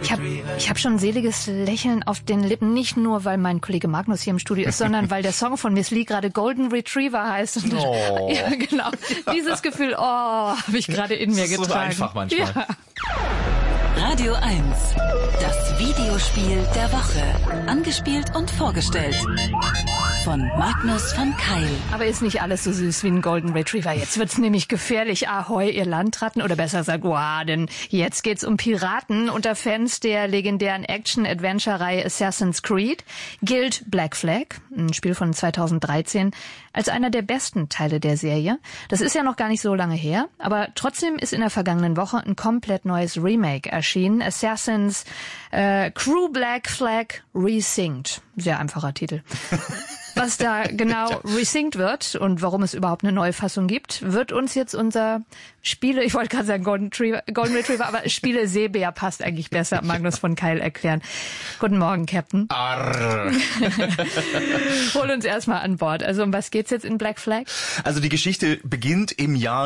Ich hab schon ein seliges Lächeln auf den Lippen, nicht nur, weil mein Kollege Magnus hier im Studio ist, sondern weil der Song von Miss Lee gerade Golden Retriever heißt. Und ja, genau. Dieses Gefühl, habe ich gerade in mir getragen. So einfach manchmal. Ja. Radio 1, das Videospiel der Woche. Angespielt und vorgestellt von Magnus von Keil. Aber ist nicht alles so süß wie ein Golden Retriever. Jetzt wird's nämlich gefährlich. Ahoi, ihr Landratten. Oder besser gesagt, denn jetzt geht's um Piraten. Unter Fans der legendären Action-Adventure-Reihe Assassin's Creed gilt Black Flag, ein Spiel von 2013, als einer der besten Teile der Serie. Das ist ja noch gar nicht so lange her, aber trotzdem ist in der vergangenen Woche ein komplett neues Remake erschienen. Assassin's Crew Black Flag Resynced. Sehr einfacher Titel. Was da genau resynced wird und warum es überhaupt eine neue Fassung gibt, wird uns jetzt unser ich wollte gerade sagen Golden Retriever, aber Spiele-Seebär passt eigentlich besser, Magnus von Keil erklären. Guten Morgen, Captain. Arr. Hol uns erstmal an Bord. Also um was geht's jetzt in Black Flag? Also die Geschichte beginnt im Jahr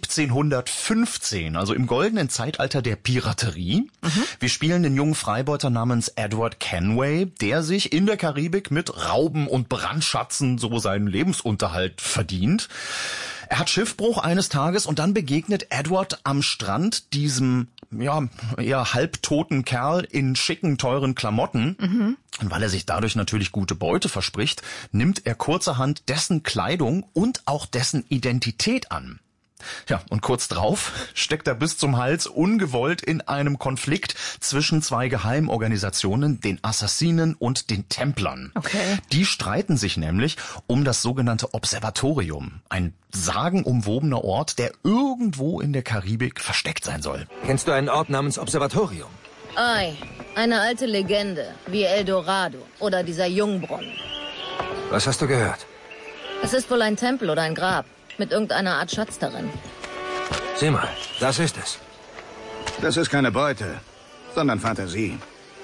1715, also im goldenen Zeitalter der Piraterie. Wir spielen den jungen Freibeuter namens Edward Kenway, der sich in der Karibik mit Rauben und Brandschatzen so seinen Lebensunterhalt verdient. Er hat Schiffbruch eines Tages und dann begegnet Edward am Strand diesem eher halbtoten Kerl in schicken, teuren Klamotten. Und weil er sich dadurch natürlich gute Beute verspricht, nimmt er kurzerhand dessen Kleidung und auch dessen Identität an. Ja, und kurz drauf steckt er bis zum Hals ungewollt in einem Konflikt zwischen zwei Geheimorganisationen, den Assassinen und den Templern. Okay. Die streiten sich nämlich um das sogenannte Observatorium, ein sagenumwobener Ort, der irgendwo in der Karibik versteckt sein soll. Kennst du einen Ort namens Observatorium? Ei, eine alte Legende, wie El Dorado oder dieser Jungbrunnen. Was hast du gehört? Es ist wohl ein Tempel oder ein Grab. Mit irgendeiner Art Schatz darin. Sieh mal, das ist es. Das ist keine Beute, sondern Fantasie.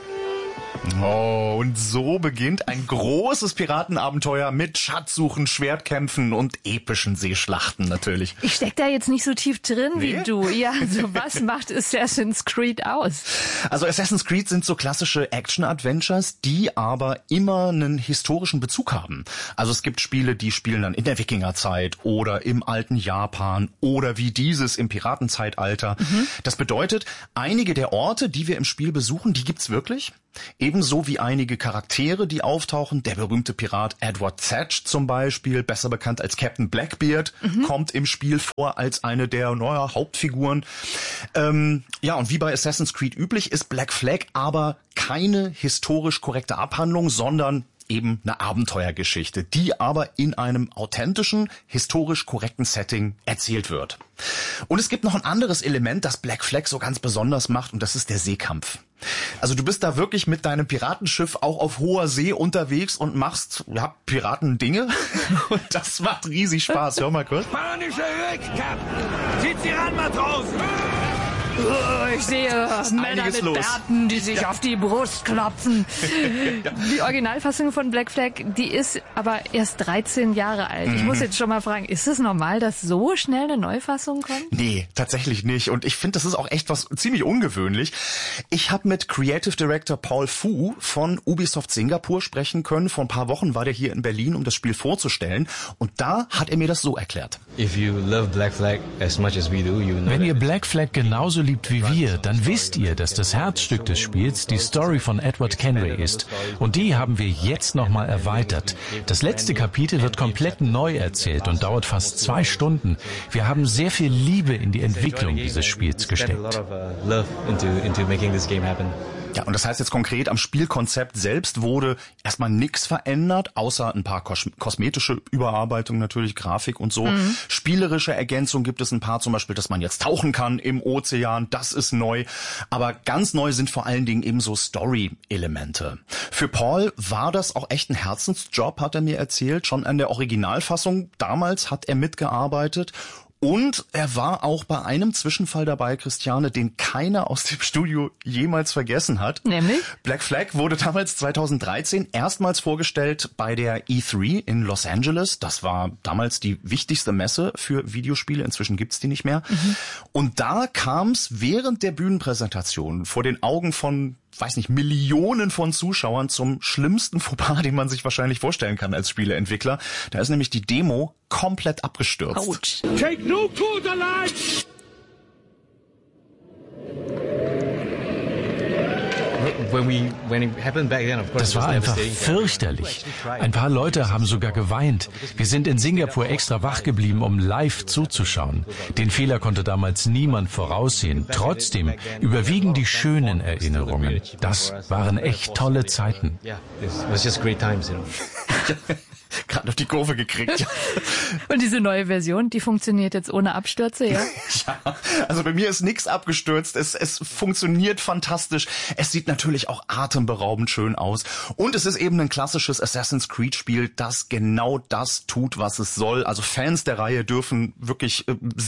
Oh, und so beginnt ein großes Piratenabenteuer mit Schatzsuchen, Schwertkämpfen und epischen Seeschlachten natürlich. Ich steck da jetzt nicht so tief drin wie du. Ja, also was macht Assassin's Creed aus? Also Assassin's Creed sind so klassische Action-Adventures, die aber immer einen historischen Bezug haben. Also es gibt Spiele, die spielen dann in der Wikingerzeit oder im alten Japan oder wie dieses im Piratenzeitalter. Das bedeutet, einige der Orte, die wir im Spiel besuchen, die gibt's wirklich. Ebenso wie einige Charaktere, die auftauchen. Der berühmte Pirat Edward Thatch zum Beispiel, besser bekannt als Captain Blackbeard, kommt im Spiel vor als eine der Hauptfiguren. Und wie bei Assassin's Creed üblich ist Black Flag aber keine historisch korrekte Abhandlung, sondern eben eine Abenteuergeschichte, die aber in einem authentischen, historisch korrekten Setting erzählt wird. Und es gibt noch ein anderes Element, das Black Flag so ganz besonders macht, und das ist der Seekampf. Also du bist da wirklich mit deinem Piratenschiff auch auf hoher See unterwegs und machst Piratendinge und das macht riesig Spaß. Hör mal kurz. Spanische Rückkapten! Zieht sie ran, Matrosen! Ich sehe Männer mit Bärten, die sich auf die Brust klopfen. Die Originalfassung von Black Flag, die ist aber erst 13 Jahre alt. Ich muss jetzt schon mal fragen, ist es normal, dass so schnell eine Neufassung kommt? Nee, tatsächlich nicht. Und ich finde, das ist auch echt was ziemlich ungewöhnlich. Ich habe mit Creative Director Paul Fu von Ubisoft Singapur sprechen können. Vor ein paar Wochen war der hier in Berlin, um das Spiel vorzustellen. Und da hat er mir das so erklärt. Wenn ihr Black Flag genauso liebt wie wir, dann wisst ihr, dass das Herzstück des Spiels die Story von Edward Kenway ist. Und die haben wir jetzt nochmal erweitert. Das letzte Kapitel wird komplett neu erzählt und dauert fast 2 Stunden. Wir haben sehr viel Liebe in die Entwicklung dieses Spiels gesteckt. Ja, und das heißt jetzt konkret, am Spielkonzept selbst wurde erstmal nichts verändert, außer ein paar kosmetische Überarbeitungen natürlich, Grafik und so. Spielerische Ergänzung gibt es ein paar, zum Beispiel, dass man jetzt tauchen kann im Ozean, das ist neu. Aber ganz neu sind vor allen Dingen eben so Story-Elemente. Für Paul war das auch echt ein Herzensjob, hat er mir erzählt. Schon an der Originalfassung damals hat er mitgearbeitet. Und er war auch bei einem Zwischenfall dabei, Christiane, den keiner aus dem Studio jemals vergessen hat. Nämlich? Black Flag wurde damals 2013 erstmals vorgestellt bei der E3 in Los Angeles. Das war damals die wichtigste Messe für Videospiele. Inzwischen gibt's die nicht mehr. Und da kam's während der Bühnenpräsentation vor den Augen von weiß nicht, Millionen von Zuschauern zum schlimmsten Fauxpas, den man sich wahrscheinlich vorstellen kann als Spieleentwickler. Da ist nämlich die Demo komplett abgestürzt. Ouch. Take no food alive! Das war einfach fürchterlich. Ein paar Leute haben sogar geweint. Wir sind in Singapur extra wach geblieben, um live zuzuschauen. Den Fehler konnte damals niemand voraussehen. Trotzdem überwiegen die schönen Erinnerungen. Das waren echt tolle Zeiten. Gerade noch die Kurve gekriegt. Ja. Und diese neue Version, die funktioniert jetzt ohne Abstürze, ja? Ja, also bei mir ist nichts abgestürzt. Es funktioniert fantastisch. Es sieht natürlich auch atemberaubend schön aus. Und es ist eben ein klassisches Assassin's Creed Spiel, das genau das tut, was es soll. Also Fans der Reihe dürfen wirklich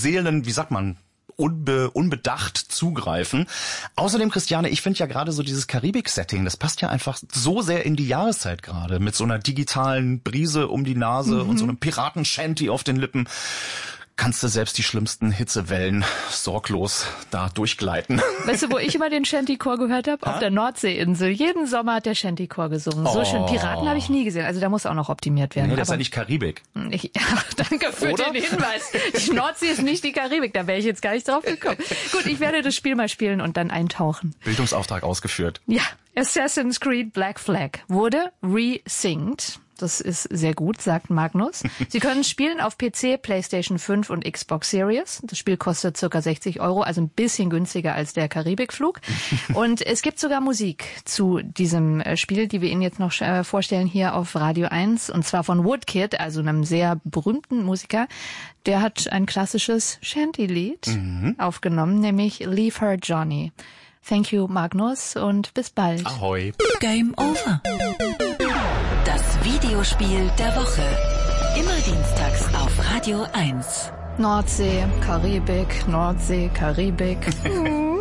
unbedacht zugreifen. Außerdem, Christiane, ich finde ja gerade so dieses Karibik-Setting, das passt ja einfach so sehr in die Jahreszeit gerade, mit so einer digitalen Brise um die Nase und so einem Piraten-Shanty auf den Lippen. Kannst du selbst die schlimmsten Hitzewellen sorglos da durchgleiten. Weißt du, wo ich immer den Shanty-Chor gehört habe? Auf der Nordseeinsel. Jeden Sommer hat der Shanty-Chor gesungen. So schön. Piraten habe ich nie gesehen. Also da muss auch noch optimiert werden. Nee, das ist ja nicht Karibik. Danke für den Hinweis. Die Nordsee ist nicht die Karibik. Da wäre ich jetzt gar nicht drauf gekommen. Gut, ich werde das Spiel mal spielen und dann eintauchen. Bildungsauftrag ausgeführt. Ja, Assassin's Creed Black Flag wurde resynced. Das ist sehr gut, sagt Magnus. Sie können spielen auf PC, PlayStation 5 und Xbox Series. Das Spiel kostet ca. 60 €, also ein bisschen günstiger als der Karibikflug. Und es gibt sogar Musik zu diesem Spiel, die wir Ihnen jetzt noch vorstellen hier auf Radio 1. Und zwar von Woodkid, also einem sehr berühmten Musiker. Der hat ein klassisches Shanty-Lied aufgenommen, nämlich Leave Her Johnny. Thank you, Magnus, und bis bald. Ahoi. Game over. Das Videospiel der Woche. Immer dienstags auf Radio 1. Nordsee, Karibik, Nordsee, Karibik.